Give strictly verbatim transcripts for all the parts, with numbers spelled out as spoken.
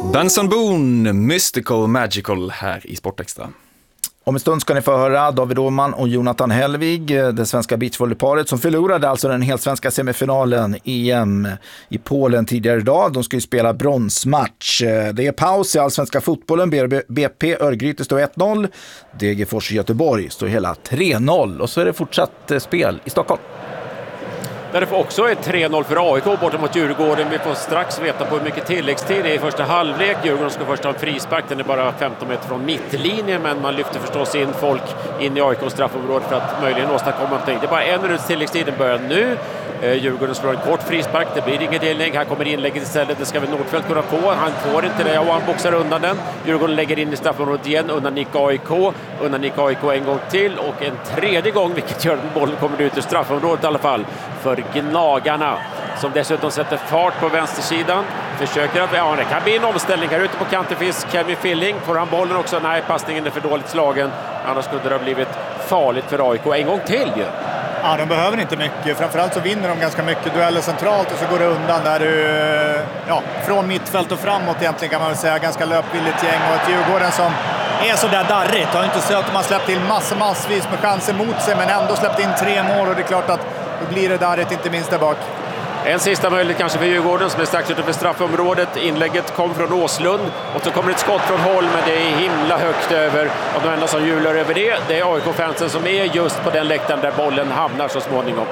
Benson Boone, Mystical Magical här i Sportextra. Om en stund ska ni få höra David Åhman och Jonathan Hellvig, det svenska beachvolleyparet som förlorade alltså den helt svenska semifinalen E M i Polen tidigare idag. De ska ju spela bronsmatch. Det är paus i allsvenska fotbollen. B P Örgryte står ett noll. Degerfors Göteborg står hela tre noll. Och så är det fortsatt spel i Stockholm. Därför också ett tre noll för A I K borta mot Djurgården. Vi får strax veta på hur mycket tilläggstid det är i första halvlek. Djurgården ska först ha en frispark. Den är bara femton meter från mittlinjen, men man lyfter förstås in folk in i A I K:s straffområde för att möjligen åstadkomma någonting. Det är bara en minuts tilläggstid. Den börjar nu. Eh, Djurgården slår en kort frispark. Det blir inget inlägg. Här kommer inlägget istället. Det ska väl Nordfeldt kunna få. Han får inte det och han boxar undan den. Djurgården lägger in i straffområdet igen. Undan Nick A I K. Undan Nick A I K en gång till och en tredje gång, vilket gör att bollen kommer ut ur straffområdet i alla fall för Gnagarna, som dessutom sätter fart på vänstersidan. Försöker att, ja, det kan bli en omställning. Här ute på kanten finns Kevin Filling. Får han bollen också? Nej, passningen är för dåligt slagen. Annars skulle det ha blivit farligt för A I K. En gång till ju. Ja, de behöver inte mycket. Framförallt så vinner de ganska mycket dueller centralt och så går det undan där du, ja, från mittfält och framåt egentligen kan man väl säga. Ganska löpvilligt gäng och ett Djurgården som är så där darrigt. Har inte sett att man släppt till massor, massvis med chanser mot sig, men ändå släppt in tre mål och det är klart att då blir det darrigt, inte minst där bak. En sista möjlighet kanske för Djurgården som är strax utanför straffområdet. Inlägget kom från Åslund och så kommer ett skott från håll, men det är himla högt över. Och de enda som hjular över det, det är A I K-fansen som är just på den läktaren där bollen hamnar så småningom.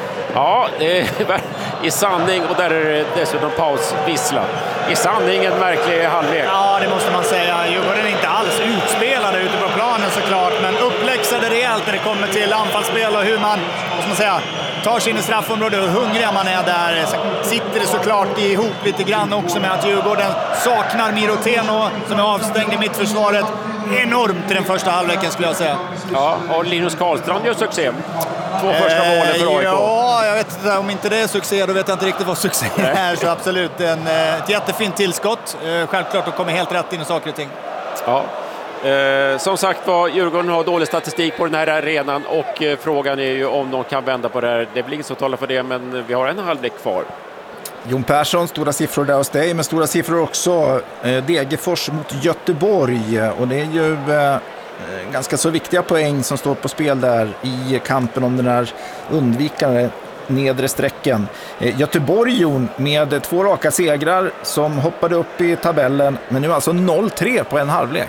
Ja, det är i sanning, och där är det dessutom pausvissla. I sanning en märklig halvlek. Ja, det måste man säga. Djurgården är inte alls utspelade ute på planen såklart, men uppläxade rejält när det kommer till anfallsspel och hur man, måste man säga, tar sig in i straffområdet och hur hungriga man är där. Sen sitter det såklart ihop lite grann också med att Djurgården saknar Miroteno som är avstängd i mittförsvaret. Enormt i den första halvleken skulle jag säga. Ja, och Linus Karlstrand gör succé. Två första målen för A I K. Ja, jag vet inte, om inte det är succé, då vet jag inte riktigt vad succé är. Så absolut, en, ett jättefint tillskott. Självklart, att komma helt rätt in i saker och ting. Ja. Eh, som sagt var, Djurgården har dålig statistik på den här arenan och eh, frågan är ju om de kan vända på det här. Det blir inget som talar för det, men vi har en halvlek kvar. Jon Persson, stora siffror där hos dig, men stora siffror också. Eh, Degerfors mot Göteborg, och det är ju eh, ganska så viktiga poäng som står på spel där i kampen om den här undvikande nedre sträcken. Eh, Göteborg, Jon, med två raka segrar som hoppade upp i tabellen, men nu alltså noll tre på en halvlek.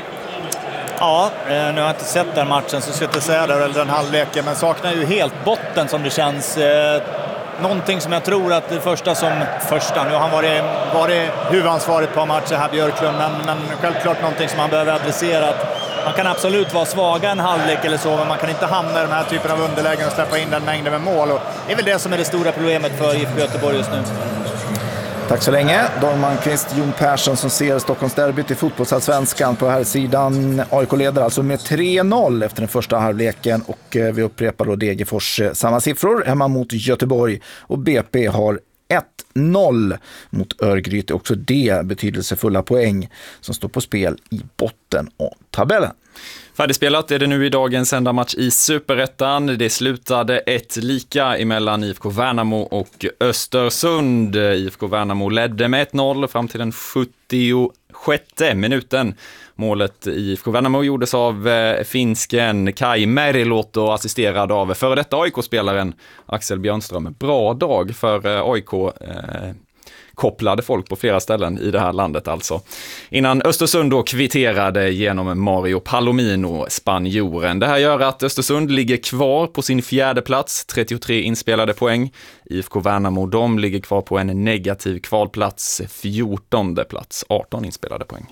Ja, nu har jag inte sett den matchen så ska jag inte säga det, eller den halvleken, men saknar ju helt botten som det känns. Eh, någonting som jag tror att det första som första, nu har han varit, varit huvudansvarig på matcher här, Björklund, men, men självklart någonting som han behöver adressera. Man kan absolut vara svaga en halvlek eller så, men man kan inte hamna i den här typen av underlägen och släppa in den mängden med mål. Och det är väl det som är det stora problemet för I F K Göteborg just nu. Tack så länge. Dan Malmqvist, Jon Persson som ser Stockholmsderbyt i fotbollsallsvenskan på här sidan. A I K leder alltså med tre noll efter den första halvleken, och vi upprepar då Degerfors samma siffror hemma mot Göteborg, och B P har ett noll mot Örgryte. Också det betydelsefulla poäng som står på spel i botten av tabellen. Färdigspelat är det nu i dagens enda match i Superettan. Det slutade ett lika emellan I F K Värnamo och Östersund. I F K Värnamo ledde med ett noll fram till den sjuttiosjätte minuten. Målet i I F K Värnamo gjordes av eh, finsken Kai Meriluoto, assisterad av före detta A I K-spelaren Axel Björnström. Bra dag för eh, A I K. Eh, kopplade folk på flera ställen i det här landet alltså. Innan Östersund då kvitterade genom Mario Palomino, spanjoren. Det här gör att Östersund ligger kvar på sin fjärde plats, trettiotre inspelade poäng. I F K Värnamo, de ligger kvar på en negativ kvalplats, fjortonde plats, arton inspelade poäng.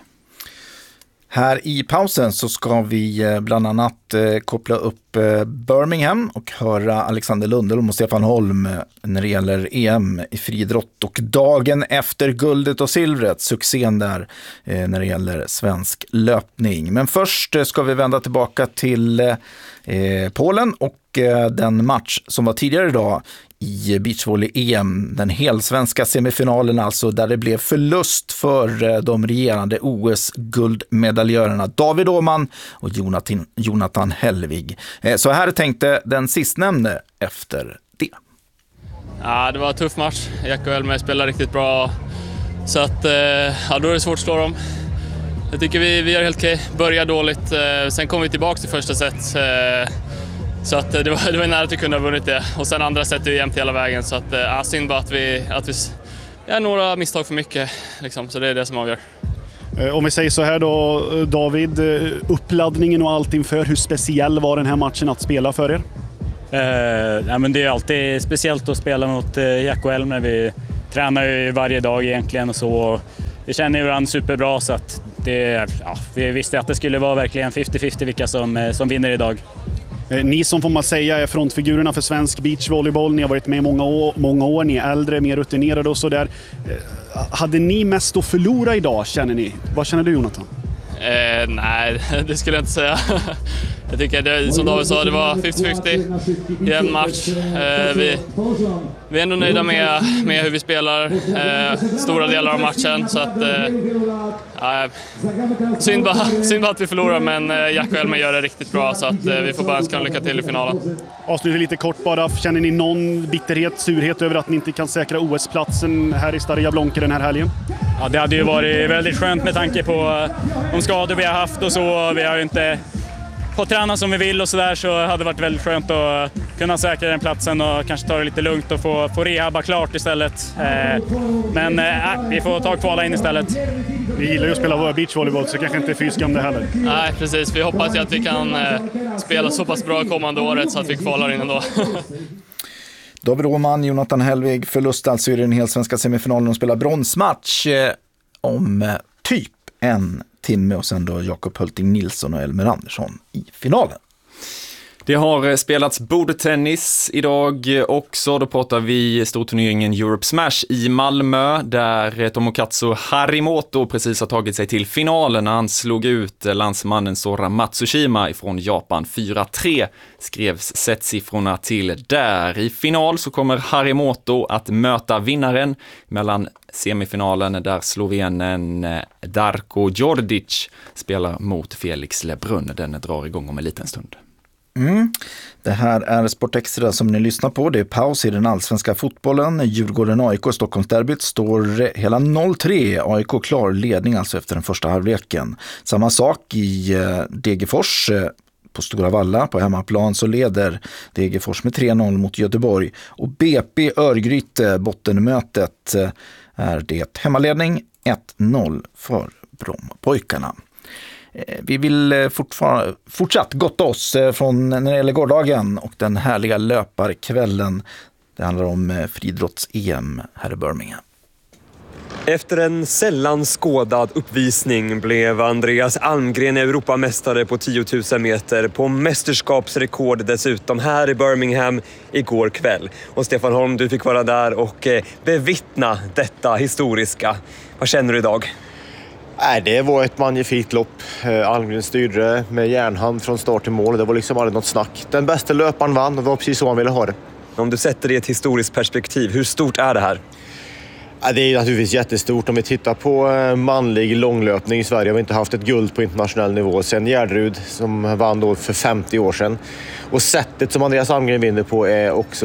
Här i pausen så ska vi bland annat eh, koppla upp eh, Birmingham och höra Alexander Lundholm och Stefan Holm när det gäller E M i friidrott och dagen efter guldet och silvret, succén där eh, när det gäller svensk löpning. Men först eh, ska vi vända tillbaka till eh, Polen och eh, den match som var tidigare idag i beachvolley-E M, den helsvenska semifinalen alltså, där det blev förlust för de regerande O S-guldmedaljörerna David Åhman och Jonathan, Jonathan Hellvig. Så här tänkte den sistnämnde efter det. Ja, det var en tuff match. Jack och Elmer spelade riktigt bra. Så att, ja, då är det svårt att slå dem. Jag tycker vi, vi gör helt okej. Börjar dåligt, sen kom vi tillbaka till första set. Så att det var, det var nära att vi kunde ha vunnit det. Och sen andra set är vi jämnt hela vägen. Så att, ja, synd bara att vi, att vi ja, några misstag för mycket. Liksom. Så det är det som avgör. Om vi säger så här då, David, uppladdningen och allt inför, hur speciell var den här matchen att spela för er? Eh, ja, men det är alltid speciellt att spela mot eh, Jack och Elmer. Vi tränar ju varje dag egentligen och så. Vi känner ju varandra superbra, så att det, ja, vi visste att det skulle vara verkligen femtio femtio vilka som, eh, som vinner idag. Ni som får man säga är frontfigurerna för svensk beachvolleyboll. Ni har varit med i många år, många år. Ni är äldre, mer rutinerade och sådär. Hade ni mest att förlora idag, känner ni? Vad känner du, Jonathan? Eh, nej, det skulle jag inte säga. Jag tycker det, som David sa, det var femtio femtio i en match. Eh, vi, vi är ändå nöjda med, med hur vi spelar eh, stora delar av matchen. Så att, eh, synd, bara, synd bara att vi förlorar, men Jack och Elmer gör det riktigt bra. Så att eh, vi får bara önska lycka till i finalen. Avsluta lite kort bara. Känner ni någon bitterhet, surhet över att ni inte kan säkra O S-platsen här i Stara Jablonka den här helgen? Ja, det hade ju varit väldigt skönt med tanke på de skador vi har haft och så. Vi har ju inte fått träna som vi vill och sådär, så hade det varit väldigt skönt att kunna säkra den platsen och kanske ta det lite lugnt och få, få rehabba klart istället. Men äh, vi får ta kvala in istället. Vi gillar ju att spela våra beachvolleyboll, så kanske inte är fysiska om det heller. Nej, precis. Vi hoppas ju att vi kan eh, spela så pass bra kommande året så att vi kvalar in ändå. David Åhman, Jonathan Hellvig, förlust alltså i den helsvenska semifinalen och spelar bronsmatch eh, om eh, typ en timme, och sen då Jakob Hulting Nilsson och Elmer Andersson i finalen. Det har spelats bordtennis idag också. Då pratar vi storturneringen Europe Smash i Malmö, där Tomokatsu Harimoto precis har tagit sig till finalen när han slog ut landsmannen Sora Matsushima från Japan. fyra tre skrevs setsiffrorna till där. I final så kommer Harimoto att möta vinnaren mellan semifinalen, där slovenen Darko Djordjic spelar mot Felix Lebrun. Den drar igång om en liten stund. Mm. Det här är Sportextra som ni lyssnar på. Det är paus i den allsvenska fotbollen. Djurgården-A I K Stockholmsderbyt står hela noll tre. A I K klar ledning alltså efter den första halvleken. Samma sak i Degerfors. På Stora Valla på hemmaplan så leder Degerfors med tre noll mot Göteborg. Och B P Örgryte, bottenmötet, är det hemmaledning ett noll för Brommapojkarna. Vi vill fortfarande fortsatt gotta oss från när det gäller gårdagen och den härliga löparkvällen. Det handlar om friidrotts-E M här i Birmingham. Efter en sällan skådad uppvisning blev Andreas Almgren Europamästare på tio tusen meter på mästerskapsrekord dessutom här i Birmingham igår kväll. Och Stefan Holm, du fick vara där och bevittna detta historiska. Vad känner du idag? Nej, det var ett magnifikt lopp. Almgren styrde med järnhand från start till mål. Det var liksom aldrig något snack. Den bästa löparen vann och det var precis så han ville ha det. Om du sätter det i ett historiskt perspektiv, hur stort är det här? Ja, det är naturligtvis jättestort. Om vi tittar på manlig långlöpning i Sverige har vi inte haft ett guld på internationell nivå sen Gärderud som vann då för femtio år sedan. Och sättet som Andreas Almgren vinner på är också,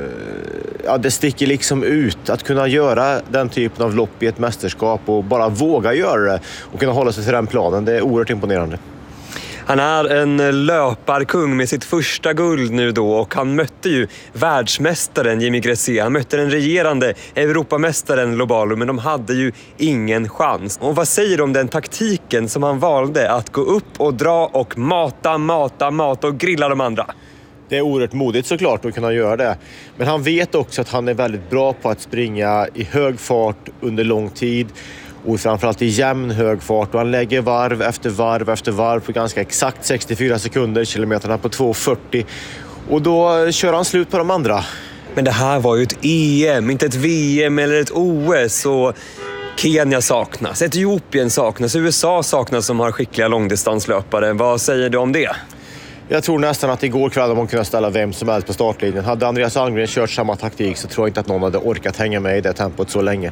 ja, det sticker liksom ut. Att kunna göra den typen av lopp i ett mästerskap och bara våga göra det och kunna hålla sig till den planen, det är oerhört imponerande. Han är en löparkung med sitt första guld nu då, och han mötte ju världsmästaren Jimmy Gressier. Han mötte den regerande Europamästaren Lobalo, men de hade ju ingen chans. Och vad säger du om den taktiken som han valde, att gå upp och dra och mata, mata, mata och grilla de andra? Det är oerhört modigt såklart att kunna göra det. Men han vet också att han är väldigt bra på att springa i hög fart under lång tid. Och framförallt i jämn hög fart. Och han lägger varv efter varv efter varv på ganska exakt sextiofyra sekunder. Kilometerna på två fyrtio. Och då kör han slut på de andra. Men det här var ju ett E M, inte ett V M eller ett O S. Och Kenya saknas, Etiopien saknas, U S A saknas som har skickliga långdistanslöpare. Vad säger du om det? Jag tror nästan att igår kväll man kunde ställa vem som helst på startlinjen. Hade Andreas Almgren kört samma taktik så tror jag inte att någon hade orkat hänga med i det tempot så länge.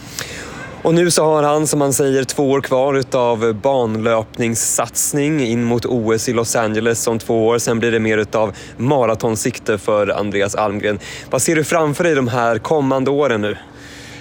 Och nu så har han, som man säger, två år kvar utav banlöpningssatsning in mot O S i Los Angeles om två år. Sen blir det mer utav maratonsikte för Andreas Almgren. Vad ser du framför dig de här kommande åren nu?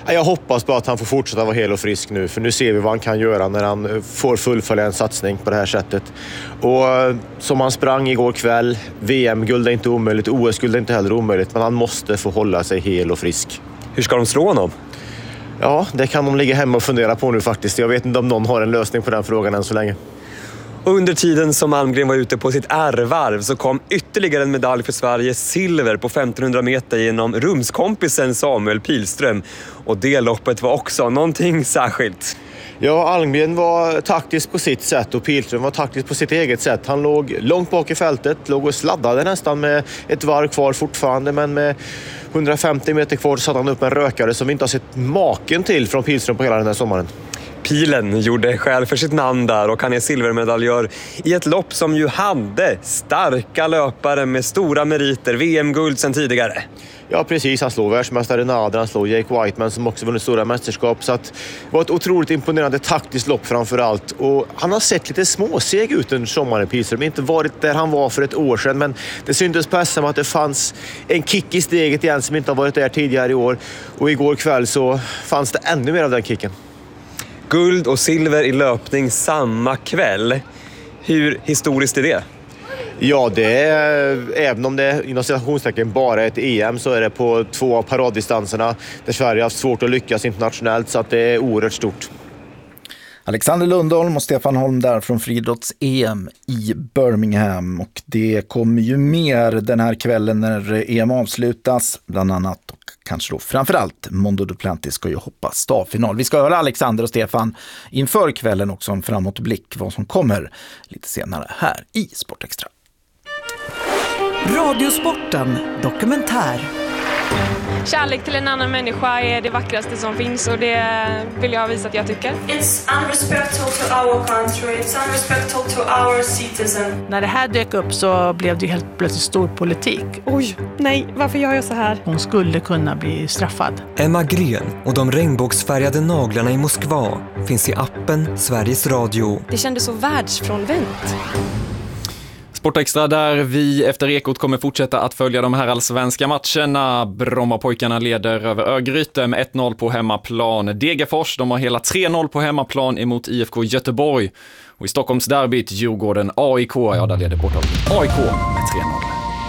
Jag hoppas bara att han får fortsätta vara hel och frisk nu, för nu ser vi vad han kan göra när han får fullfölja en satsning på det här sättet. Och som han sprang igår kväll, V M-guld är inte omöjligt, O S-guld är inte heller omöjligt, men han måste få hålla sig hel och frisk. Hur ska de slå honom? Ja, det kan de ligga hemma och fundera på nu faktiskt. Jag vet inte om någon har en lösning på den frågan än så länge. Och under tiden som Almgren var ute på sitt ärvarv så kom ytterligare en medalj för Sverige, silver på femtonhundra meter genom rumskompisen Samuel Pilström. Och det loppet var också någonting särskilt. Ja, Almgren var taktisk på sitt sätt och Pilström var taktisk på sitt eget sätt. Han låg långt bak i fältet, låg och sladdade nästan med ett varv kvar fortfarande, men med hundrafemtio meter kvar satt han upp en rökare som vi inte har sett maken till från Pilström på hela den här sommaren. Pilen gjorde skäl för sitt namn där och han är silvermedaljör i ett lopp som ju hade starka löpare med stora meriter, V M-guld sedan tidigare. Ja, precis. Han slår världsmästare Nader, han slår Jake Whiteman som också vunnit stora mästerskap. Så att det var ett otroligt imponerande taktiskt lopp framför allt. Och han har sett lite småseg ut under sommaren, Pilström. Inte varit där han var för ett år sedan, men det syntes på S M att det fanns en kick i steget igen som inte har varit där tidigare i år. Och igår kväll så fanns det ännu mer av den kicken. Guld och silver i löpning samma kväll. Hur historiskt är det? Ja, det är, även om det inom citationstecken bara är ett E M så är det på två av paraddistanserna där Sverige har haft svårt att lyckas internationellt, så att det är oerhört stort. Alexander Lundholm och Stefan Holm där från friidrotts-E M i Birmingham, och det kommer ju mer den här kvällen när E M avslutas, bland annat och kanske då framförallt Mondo Duplantis ska ju hoppa stavfinal. Vi ska höra Alexander och Stefan inför kvällen också om framåtblick vad som kommer lite senare här i Sportextra. Radiosporten dokumentär. Kärlek till en annan människa är det vackraste som finns, och det vill jag visa att jag tycker. It's unrespectful to our country, it's unrespectful to our citizen. När det här dök upp så blev det helt plötsligt stor politik. Oj, nej, varför gör jag så här? Hon skulle kunna bli straffad. Emma Gren och de regnbågsfärgade naglarna i Moskva finns i appen Sveriges Radio. Det kändes så världsfrånvänt. Sportextra där vi efter Ekot kommer fortsätta att följa de här allsvenska matcherna. Brommapojkarna leder över Örgryte med ett noll på hemmaplan. Degerfors, de har hela tre noll på hemmaplan emot I F K Göteborg. Och i Stockholms derbyt Djurgården A I K, ja där leder bortaget A I K med tre noll.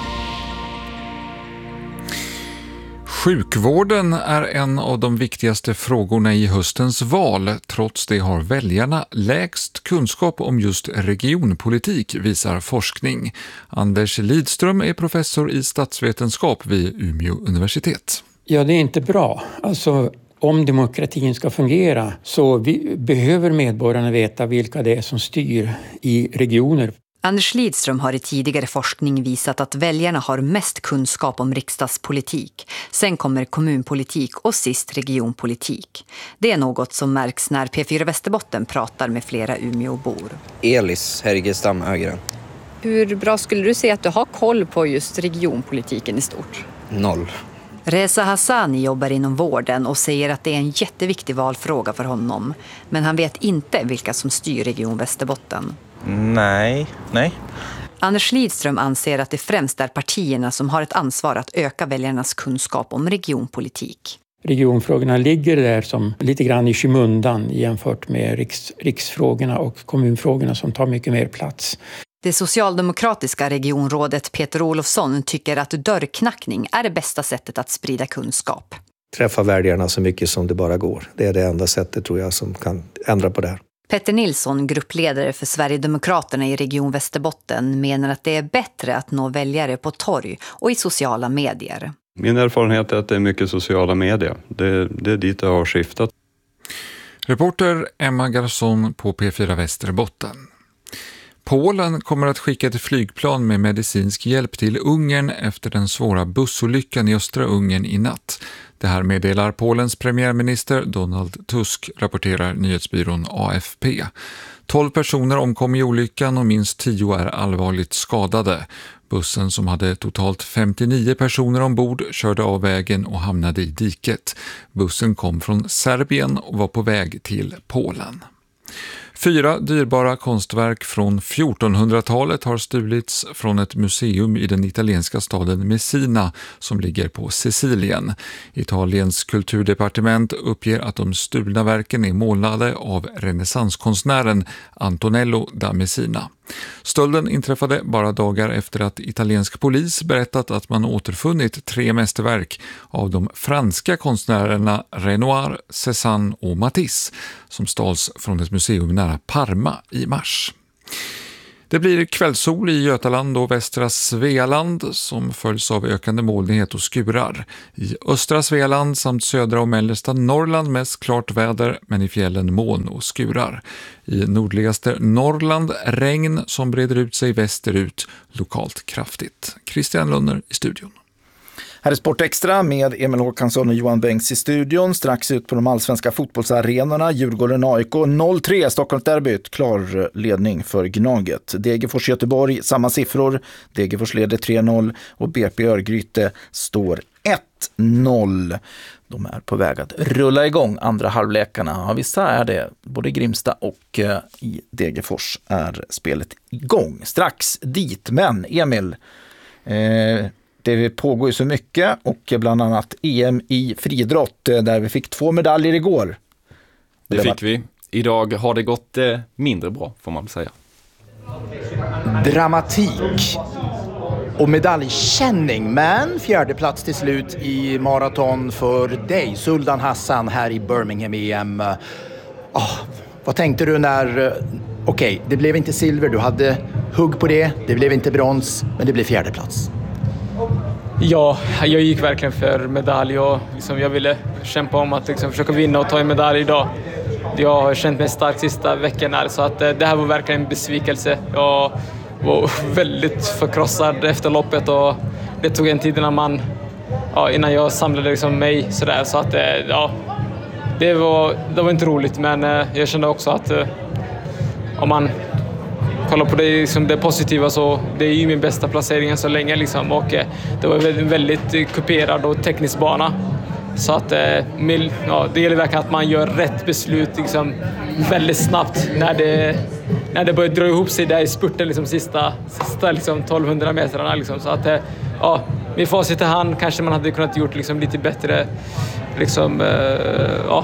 Sjukvården är en av de viktigaste frågorna i höstens val. Trots det har väljarna lägst kunskap om just regionpolitik, visar forskning. Anders Lidström är professor i statsvetenskap vid Umeå universitet. Ja, det är inte bra. Alltså, om demokratin ska fungera så vi behöver medborgarna veta vilka det är som styr i regioner. Anders Lidström har i tidigare forskning visat att väljarna har mest kunskap om riksdagspolitik. Sen kommer kommunpolitik och sist regionpolitik. Det är något som märks när P fyra Västerbotten pratar med flera Umeåbor. Elis Hergestam Ögren. Hur bra skulle du säga att du har koll på just regionpolitiken i stort? Noll. Reza Hassani jobbar inom vården och säger att det är en jätteviktig valfråga för honom. Men han vet inte vilka som styr Region Västerbotten. Nej, nej. Anders Lidström anser att det främst är partierna som har ett ansvar att öka väljarnas kunskap om regionpolitik. Regionfrågorna ligger där som lite grann i skymundan jämfört med riks, riksfrågorna och kommunfrågorna som tar mycket mer plats. Det socialdemokratiska regionrådet Peter Olofsson tycker att dörrknackning är det bästa sättet att sprida kunskap. Träffa väljarna så mycket som det bara går. Det är det enda sättet tror jag som kan ändra på det här. Petter Nilsson, gruppledare för Sverigedemokraterna i Region Västerbotten, menar att det är bättre att nå väljare på torg och i sociala medier. Min erfarenhet är att det är mycket sociala medier. Det, det är dit det har skiftat. Reporter Emma Garson på P fyra Västerbotten. Polen kommer att skicka ett flygplan med medicinsk hjälp till Ungern efter den svåra bussolyckan i östra Ungern i natt. Det här meddelar Polens premiärminister Donald Tusk, rapporterar nyhetsbyrån A F P. tolv personer omkom i olyckan och minst tio är allvarligt skadade. Bussen som hade totalt femtionio personer ombord körde av vägen och hamnade i diket. Bussen kom från Serbien och var på väg till Polen. Fyra dyrbara konstverk från fjortonhundratalet har stulits från ett museum i den italienska staden Messina som ligger på Sicilien. Italiens kulturdepartement uppger att de stulna verken är målade av renässanskonstnären Antonello da Messina. Stölden inträffade bara dagar efter att italiensk polis berättat att man återfunnit tre mästerverk av de franska konstnärerna Renoir, Cézanne och Matisse som stals från ett museum nära Parma i mars. Det blir kvällssol i Götaland och västra Svealand som följs av ökande molnighet och skurar. I östra Svealand samt södra och mellersta Norrland mest klart väder men i fjällen moln och skurar. I nordligaste Norrland regn som breder ut sig västerut, lokalt kraftigt. Christian Lunner i studion. Här är Sport Extra med Emil Håkansson och Johan Bengts i studion. Strax ut på de allsvenska fotbollsarenorna. Djurgården A I K noll tre, Stockholmsderbyt, klar ledning för Gnaget. Degerfors Göteborg, samma siffror. Degerfors leder tre noll och B P Örgryte står ett noll. De är på väg att rulla igång andra halvlekarna. Ja, vissa är det. Både Grimsta och eh, i Degerfors är spelet igång. Strax dit, men Emil... Eh, Det pågår ju så mycket och bland annat E M i friidrott där vi fick två medaljer igår. Det, det fick var... vi. Idag har det gått eh, mindre bra, får man säga. Dramatik och medaljkänning, men fjärde plats till slut i maraton för dig, Sultan Hassan, här i Birmingham E M. Oh, vad tänkte du när... Okej, okay, det blev inte silver, du hade hugg på det, det blev inte brons, men det blev fjärde plats. Ja, jag gick verkligen för medalj och liksom jag ville kämpa om att liksom försöka vinna och ta en medalj idag. Jag har känt mig stark sista veckan här, så att det här var verkligen en besvikelse. Jag var väldigt förkrossad efter loppet och det tog en tid innan, man, ja, innan jag samlade liksom mig sådär. Så att ja, det var, det var inte roligt, men jag kände också att om man kolla på det, liksom det positiva, så det är ju min bästa placering så länge liksom, och eh, det var en väldigt kuperad och teknisk bana, så att eh, mil, ja, det gäller verkligen att man gör rätt beslut liksom, väldigt snabbt när det, när det börjar dra ihop sig där i spurten liksom, sista, sista liksom, tolvhundra metrarna liksom, så att eh, ja, med facit i hand kanske man hade kunnat gjort liksom, lite bättre liksom, eh, ja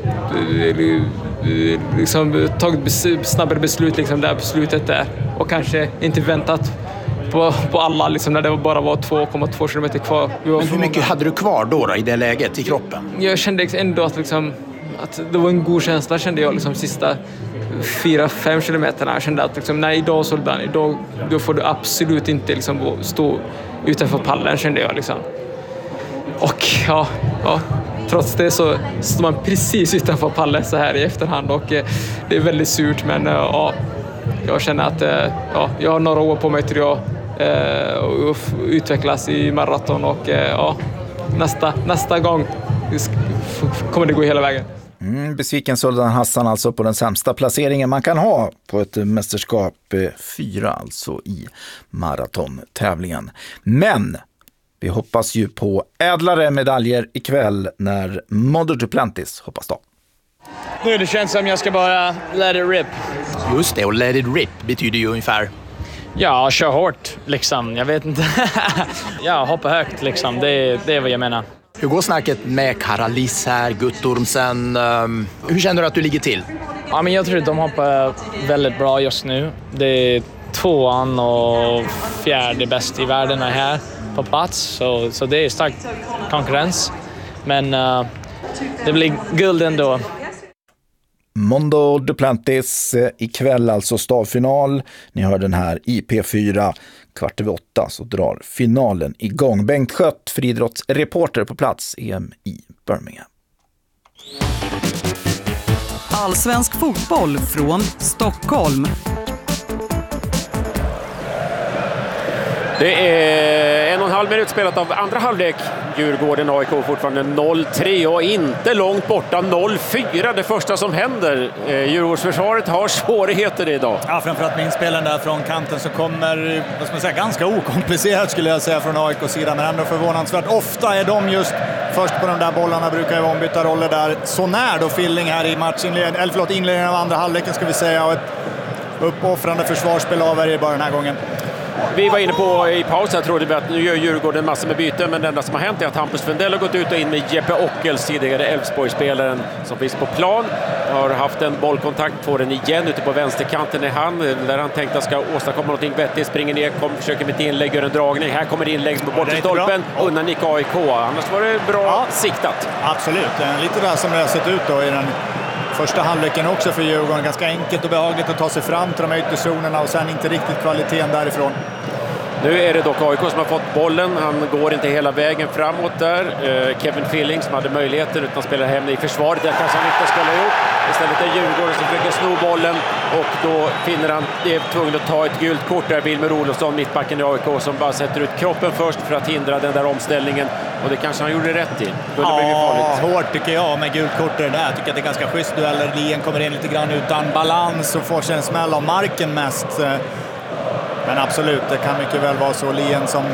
liksom tagit bes- snabbare beslut liksom där på slutet där, och kanske inte väntat på, på alla liksom, när det bara var två komma två kilometer kvar. Men hur mycket många... hade du kvar då, då i det läget i kroppen? Jag kände ändå att, liksom, att det var en god känsla, kände jag liksom, sista fyra fem kilometerna. Jag kände att liksom, nej, idag Soldan, idag då får du absolut inte liksom, stå utanför pallen, kände jag liksom. Och ja, ja trots det så står man precis utanför pallen så här i efterhand, och eh, det är väldigt surt, men eh, ja, jag känner att eh, ja, jag har några år på mig till att eh, utvecklas i maraton, och eh, ja, nästa, nästa gång kommer det gå hela vägen. Mm, besviken Sultan Hassan alltså på den sämsta placeringen man kan ha på ett mästerskap, eh, fyra alltså i maratontävlingen. Men vi hoppas ju på ädlare medaljer ikväll när Mondo Duplantis hoppas då. Nu det känns som jag ska bara let it rip. Just det, och let it rip betyder ju ungefär... Ja, kör hårt liksom, jag vet inte. Ja, hoppa högt liksom, det, det är vad jag menar. Hur går snacket med Karalis här, Guttormsen? Um, hur känner du att du ligger till? Ja, men jag tror att de hoppar väldigt bra just nu. Det är tvåan och fjärde bäst i världen är här på plats, så, så det är stark konkurrens, men uh, det blir guld ändå. Mondo Duplantis ikväll alltså stavfinal. Ni hör den här i P fyra, kvart över åtta så drar finalen igång. Bengt Schött, friidrottsreporter på plats, E M i Birmingham. Allsvensk fotboll från Stockholm. Det är en och en halv minut spelat av andra halvlek Djurgården A I K fortfarande noll tre och inte långt borta noll fyra. Det första som händer. Djurgårdsförsvaret har svårigheter idag. Ja, framförallt med inspelen där från kanten så kommer, vad ska man säga, ganska okomplicerat skulle jag säga från A I K-sidan, men ändå förvånansvärt. Ofta är de just först på de där bollarna, brukar ju vara ombytta roller där. Så när då Filling här i matchinledningen, eller förlåt, inledningen av andra halvleken ska vi säga, och ett uppoffrande försvarsspel av er bara den här gången. Vi var inne på i paus här, trodde vi att nu gör Djurgården massor med byten, men det enda som har hänt är att Hampus Fendell har gått ut och in med Jeppe Ockels, tidigare Elfsborgsspelaren som finns på plan. Har haft en bollkontakt, får den igen ute på vänsterkanten i han, där han tänkte att ska åstadkomma någonting vettigt, springer ner, kommer, försöker med ett inlägg, gör en dragning. Här kommer inlägg på bortre stolpen, undan gick A I K. Annars var det bra ja. siktat. Absolut, lite där som det har sett ut då i den första halvleken också för Djurgården. Ganska enkelt och behagligt att ta sig fram till de ytterzonerna och sen inte riktigt kvaliteten därifrån. Nu är det dock A I K som har fått bollen. Han går inte hela vägen framåt där. Kevin Filling som hade möjligheter utan spelar hem i försvaret. Det kanske han inte skulle ha gjort. Istället är Djurgården som försöker sno bollen och då finner han det är tvungen att ta ett gult kort där. Wilmer Olofsson, mittbacken i A I K, som bara sätter ut kroppen först för att hindra den där omställningen. Och det kanske han gjorde rätt i. Ja, hårt tycker jag med gult kort där. Jag tycker att det är ganska schysst dueller. Lien kommer in lite grann utan balans och får sig en smäll av marken mest. Men absolut, det kan mycket väl vara så. Lien som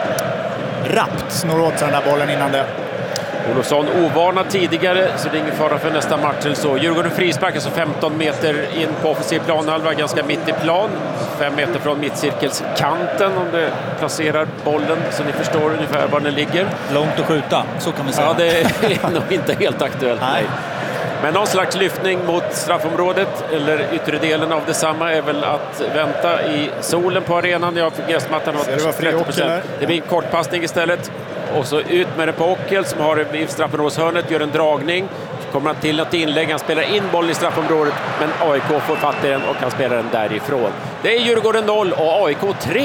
rappt snor åt sig den där bollen innan det. Olofsson ovarnad tidigare, så det är ingen fara för nästa match eller så. Djurgården frispark, alltså femton meter in på offensiv planhalva, ganska mitt i plan. fem meter från mittcirkelskanten om det placerar bollen, så ni förstår ungefär var den ligger. Långt att skjuta, så kan vi säga. Ja, det är nog inte helt aktuellt. Nej. Men någon slags lyftning mot straffområdet eller yttre delen av detsamma är väl att vänta i solen på arenan. Jag fick gräsmattan har trettio procent. Det blir en kortpassning istället. Och så ut med det på Ockel som har i straffområdeshörnet, gör en dragning. Kommer han till något inlägg, han spelar in bollen i straffområdet, men A I K får fatt i den och han spelar den därifrån. Det är Djurgården noll och A I K tre.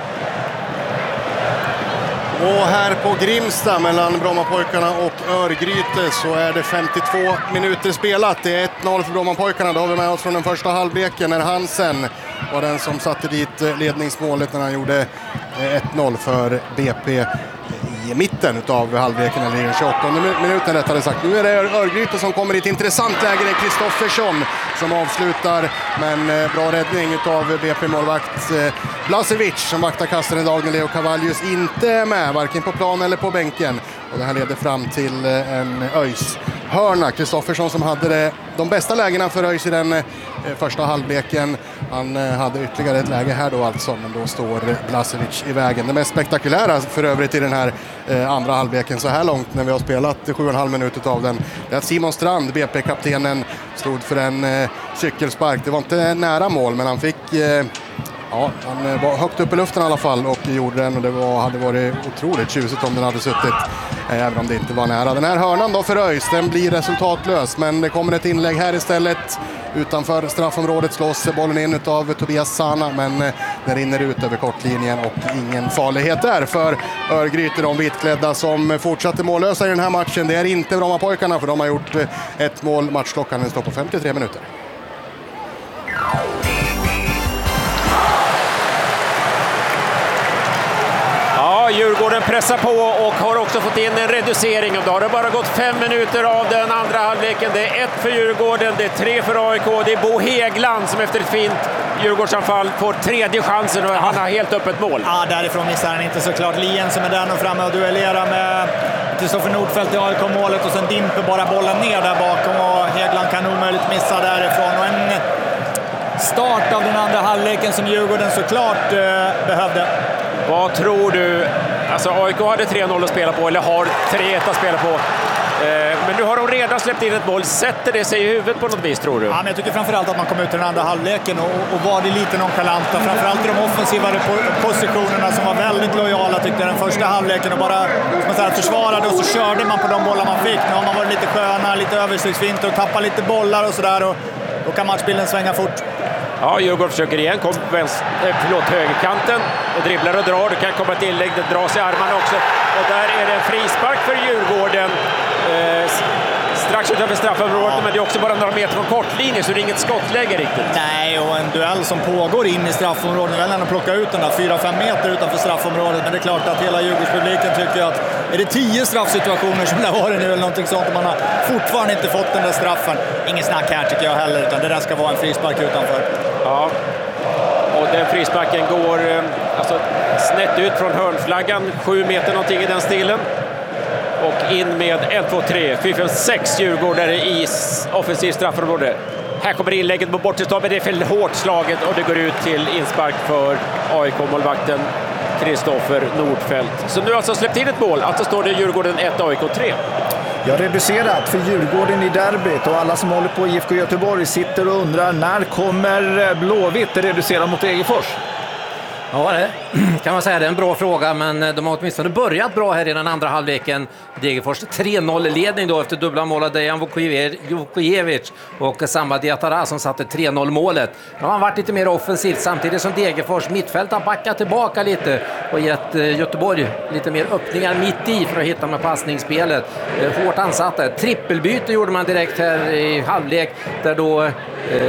Och här på Grimsta mellan Brommapojkarna och Örgryte så är det femtiotvå minuter spelat. Det är ett noll för Brommapojkarna. Då har vi med oss från den första halvleken när Hansen var den som satte dit ledningsmålet när han gjorde ett noll för B P i mitten av halvleken, eller i den tjugoåttonde minuten rättare sagt. Nu är det Örgryte som kommer i ett intressant läge. Det är Kristoffersson som avslutar, men bra räddning av B P-målvakt Blasevic som vaktar kasten idag när Leo Cavallius inte är med, varken på plan eller på bänken. Och det här leder fram till en Öis hörna. Kristoffersson som hade det, de bästa lägena för Öis i den eh, första halvleken. Han eh, hade ytterligare ett läge här då alltså, men då står Blasevic i vägen. Det mest spektakulära för övrigt i den här eh, andra halvleken så här långt när vi har spelat sju och en halv minut av den, det är att Simon Strand, B P-kaptenen, stod för en eh, cykelspark. Det var inte nära mål, men han fick eh, ja, han var högt upp i luften i alla fall och gjorde den, och det var, hade varit otroligt tjusigt om den hade suttit, även om det inte var nära. Den här hörnan då för Öis, den blir resultatlös, men det kommer ett inlägg här istället. Utanför straffområdet slås bollen in av Tobias Sana, men den rinner ut över kortlinjen och ingen farlighet där för Örgryte, de vitklädda som fortsatte mållösa i den här matchen. Det är inte Brommapojkarna, för de har gjort ett mål. Matchklockan står på femtiotre minuter. Ja, Djurgården pressar på och har också fått in en reducering. Och då har det bara gått fem minuter av den andra halvleken. Det är ett för Djurgården, det är tre för A I K. Det är Bo Hägland som efter ett fint Djurgårdsanfall får tredje chansen och han har helt öppet mål. Ja, därifrån missar han inte såklart. Lien som är där och framme och duellerar med Kristoffer Nordfeldt i A I K-målet, och sen dimper bara bollen ner där bakom och Hägland kan omöjligt missa därifrån. Och en start av den andra halvleken som Djurgården såklart eh, behövde. Vad tror du? Alltså A I K hade tre noll att spela på, eller har tre ett att spela på. Eh, men nu har de redan släppt in ett mål. Sätter det sig i huvudet på något vis, tror du? Ja, men jag tycker framförallt att man kom ut i den andra halvleken och, och var det lite nonchalanta. Framförallt i de offensiva positionerna som var väldigt lojala, tyckte jag, den första halvleken. Och bara som man säger, försvarade och så körde man på de bollar man fick. Nu har man varit lite sköna, lite översiktsfint och tappat lite bollar och sådär. Och då kan matchbilden svänga fort. Ja, Djurgården försöker igen, kom på vänster, förlåt, högerkanten och dribblar och drar. Det kan komma ett inlägg, det dras i armarna också. Och där är det en frispark för Djurgården. Eh, strax utanför straffområdet, ja. Men det är också bara några meter från kortlinjen, så det är inget skottläge riktigt. Nej, och en duell som pågår in i straffområdet. Det är väl att plocka ut den där fyra fem meter utanför straffområdet. Men det är klart att hela Djurgårdspubliken tycker att är det tio straffsituationer som det har varit nu eller någonting sånt, och man har fortfarande inte fått den där straffen. Ingen snack här tycker jag heller, utan det där ska vara en frispark utanför. Ja, och den frisparken går alltså snett ut från hörnflaggan, sju meter någonting i den stilen. Och in med ett, två, tre, fyra, fem, sex djurgårdare i offensiv straffområde. Här kommer inlägget på bortre, men det är för hårt slaget och det går ut till inspark för A I K-målvakten Kristoffer Nordfeldt. Så nu har alltså släppt in ett mål, alltså står det Djurgården ett, A I K tre. Ja, reducerat för Djurgården i derbyt, och alla som håller på I F K Göteborg sitter och undrar när kommer Blåvitt reducera mot Degerfors? Ja, det kan man säga, det är en bra fråga, men de har åtminstone börjat bra här i den andra halvleken. Degerfors tre noll-ledning då efter dubbla mål av Dejan Vukojevic och Samba Diatara som satte tre noll-målet. De har varit lite mer offensivt samtidigt som Degerfors mittfält har backat tillbaka lite och gett Göteborg lite mer öppningar mitt i för att hitta med passningsspelet. Hårt ansatta. Trippelbyte gjorde man direkt här i halvlek där då eh,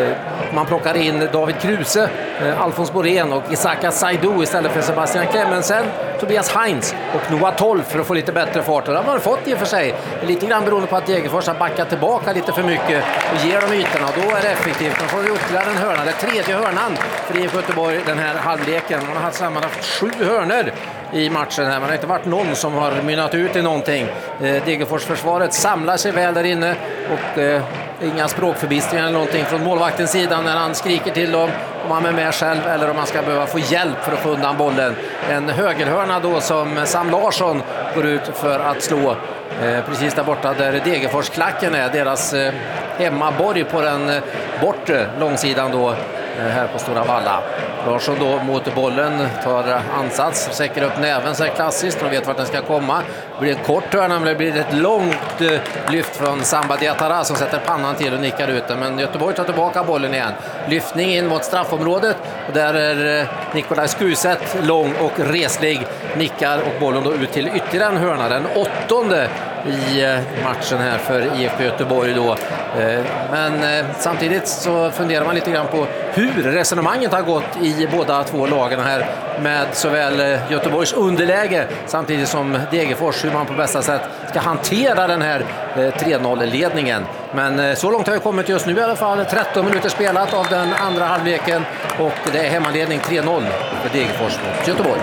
man plockar in David Kruse, eh, Alfons Borén och Isaka Saidu istället för Sebastian Clemensen, Tobias Heinz och Noah Tolf för att få lite bättre fart. Och det har man fått i och för sig. Lite grann beroende på att Degerfors har backat tillbaka lite för mycket och ger dem ytorna. Då är det effektivt. Man får ytterligare en hörna. Det är tredje hörnan för I F K Göteborg den här halvleken. Man har haft sammanlagt sju hörnor i matchen här. Man har inte varit någon som har mynnat ut i någonting. Eh, Degerfors försvaret samlar sig väl där inne och eh, inga språkförbistringar eller någonting från målvaktens sida när han skriker till dem om han är med själv eller om man ska behöva få hjälp för att få undan bollen. En högerhörna då som Sam Larsson går ut för att slå eh, precis där borta där Degerfors-klacken är, deras eh, hemmaborg på den eh, bortre långsidan då eh, här på Stora Valla. Larsson då mot bollen, tar ansats, säker upp näven så här klassiskt, de vet vart den ska komma. Det blir en kort hörna, men det blir ett långt uh, lyft från Samba Diatara som sätter pannan till och nickar ut den. Men Göteborg tar tillbaka bollen igen. Lyftning in mot straffområdet och där är uh, Nikolaj Skuset lång och reslig, nickar och bollen då ut till ytterligare en hörna. Den åttonde i uh, matchen här för I F K Göteborg då. Uh, men uh, samtidigt så funderar man lite grann på hur resonemanget har gått i båda två lagen här med såväl Göteborgs underläge samtidigt som Degerfors, hur man på bästa sätt ska hantera den här tre noll-ledningen. Men så långt har vi kommit just nu i alla fall. tretton minuter spelat av den andra halvleken och det är hemmaledning tre noll för Degerfors mot Göteborg.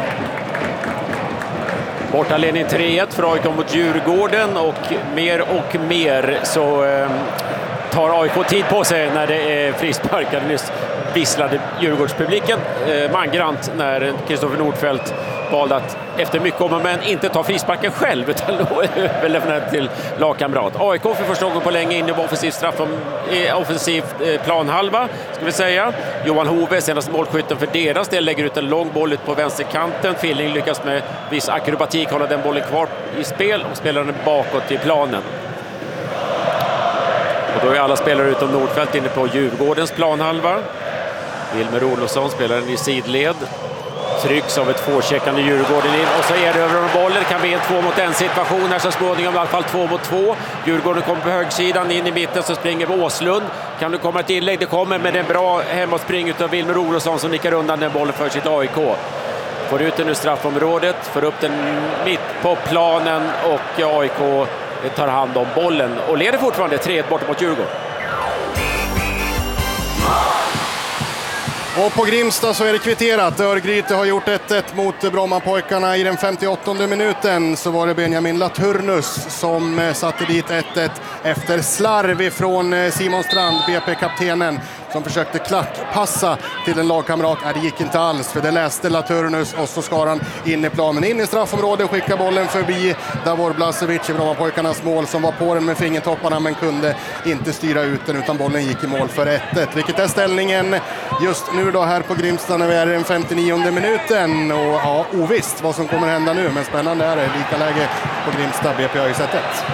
Bortaledning tre ett för A I K mot Djurgården och mer och mer så eh, tar A I K tid på sig när det är frisparkar. Nyss visslade Djurgårdspubliken eh, mangrant när Kristoffer Nordfeldt valde att efter mycket om men inte ta frisparken själv utan överlämna till lagkamrat. A I K för första gången på länge in i offensiv straff om, eh, offensiv eh, planhalva ska vi säga. Johan Hove, senaste målskytten för deras del, lägger ut en lång boll ut på vänsterkanten. Filling lyckas med viss akrobatik hålla den bollen kvar i spel och spelar den bakåt i planen. Och då är alla spelare utom Nordfeldt inne på Djurgårdens planhalva. Wilmer Olofsson spelar den i sidled. Trycks av ett tvåcheckande Djurgården in och så är det över bollen. Det kan bli en två mot en situation här så småningom i alla fall två mot två. Djurgården kommer på högsidan in i mitten så springer Åslund. Kan det komma ett inlägg? Det kommer med en bra hemåtspring utav Wilmer Olofsson som nickar undan den bollen för sitt A I K. Får ut den ur straffområdet, får upp den mitt på planen och A I K tar hand om bollen och leder fortfarande tre ett bort mot Djurgården. Och på Grimsta så är det kvitterat. Örgryte har gjort ett ett mot Brommapojkarna. I den femtioåttonde minuten så var det Benjamin Laturnus som satte dit ett ett efter slarv ifrån Simon Strand, B P-kaptenen, som försökte klackpassa till en lagkamrat. Nej, det gick inte alls för det läste Laturnus och så skar han in i planen. In i straffområdet och skickade bollen förbi Davor Blasevic i Brommapojkarnas mål som var på den med fingertopparna men kunde inte styra ut den utan bollen gick i mål för ett ett. Vilket är ställningen just nu då här på Grimsta när vi är i den femtionionde minuten. Och ja, ovisst vad som kommer hända nu men spännande är det. Lika läge på Grimsta, B P har ju sett ett.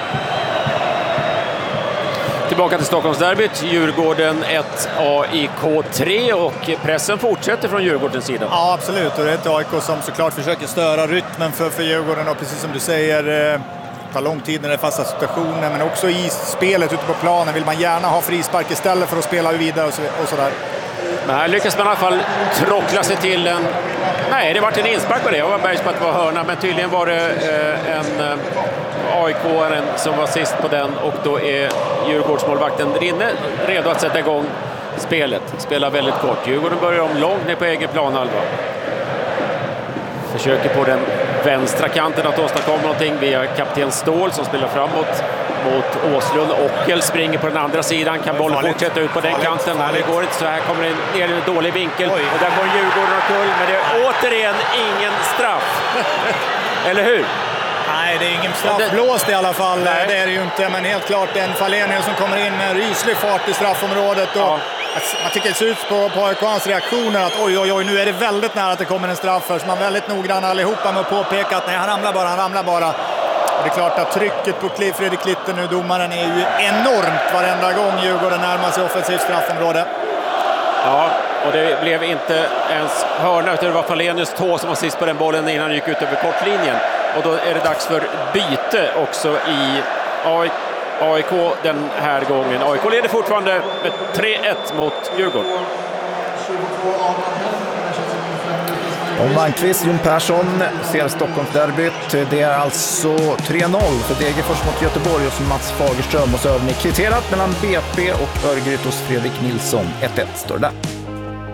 Tillbaka till Stockholmsderbyt, Djurgården ett, A I K tre och pressen fortsätter från Djurgårdens sida. Ja, absolut. Och det är ett A I K som såklart försöker störa rytmen för, för Djurgården och precis som du säger, eh, tar lång tid när det är fasta situationer men också i spelet ute på planen vill man gärna ha frispark istället för att spela vidare och, så, och sådär. Men här lyckas man i alla fall trockla sig till en... Nej, det var en inspark på det. Jag var bergs på att det var hörna, men tydligen var det eh, en eh, A I K-aren som var sist på den, och då är Djurgårdsmålvakten Rinne redo att sätta igång spelet. Spelar väldigt kort. Djurgården börjar om långt ner på egen planhalva. Försöker på den vänstra kanten att åstadkomma någonting via kapten Ståhl som spelar framåt mot Åslund. Ockel springer på den andra sidan. Kan bollen fortsätta ut på den farligt, kanten? farligt. Det går inte, så här kommer det ner i en dålig vinkel. Oj. Och där går Djurgården och kull, men det är återigen ingen straff. Eller hur? Nej, det är ingen straffblåst i alla fall. Nej. Det är det ju inte, men helt klart en Falenius som kommer in med ryslig fart i straffområdet. Och ja. Man tycker det ser ut på, på A I K-ans reaktioner att oj, oj, oj, nu är det väldigt nära att det kommer en straff för. Så man är väldigt noggrann allihopa med att påpeka att nej, han ramlar bara, han ramlar bara. Och det är klart att trycket på Fredrik Klitter nu, domaren, är ju enormt varenda gång Djurgården närmar sig offensivt straffområde. Ja, och det blev inte ens hörna, utan det var Falenius tå som var sist på den bollen innan han gick ut över kortlinjen. Och då är det dags för byte också i A I K den här gången. A I K leder fortfarande med tre ett mot Djurgården. Om Malmqvist, Jon Persson ser Stockholmsderbyt. Det är alltså tre noll för Degerfors mot Göteborg, och som Mats Fagerström och så övning kvitterat mellan B P och Örgryte hos Fredrik Nilsson. ett ett står det där.